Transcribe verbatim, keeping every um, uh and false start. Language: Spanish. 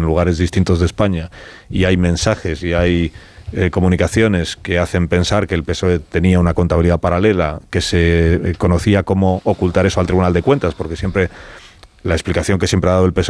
lugares distintos de España, y hay mensajes y hay eh, comunicaciones que hacen pensar que el P S O E tenía una contabilidad paralela, que se eh, conocía cómo ocultar eso al Tribunal de Cuentas, porque siempre la explicación que siempre ha dado el P S O E